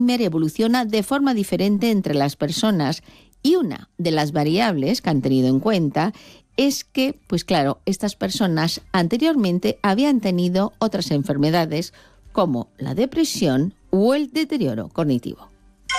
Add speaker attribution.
Speaker 1: evoluciona de forma diferente entre las personas y una de las variables que han tenido en cuenta es que, pues claro, estas personas anteriormente habían tenido otras enfermedades como la depresión o el deterioro cognitivo.